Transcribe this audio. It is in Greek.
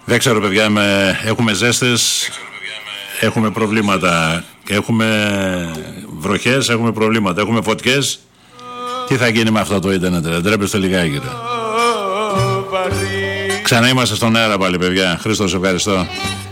Δεν ξέρω, παιδιά, έχουμε ζέστες, έχουμε προβλήματα, έχουμε βροχές, έχουμε προβλήματα, έχουμε φωτιές. Τι θα γίνει με αυτό το ίντερνετ, δεν τρέπεστε λιγάκι, ρε. Ξανά είμαστε στον αέρα πάλι, παιδιά. Χρήστος, ευχαριστώ.